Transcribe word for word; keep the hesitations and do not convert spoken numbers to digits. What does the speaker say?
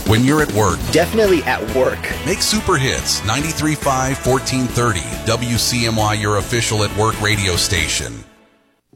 When you're at work, definitely at work. make Super Hits ninety-three point five, fourteen thirty, W C M Y your official at work radio station.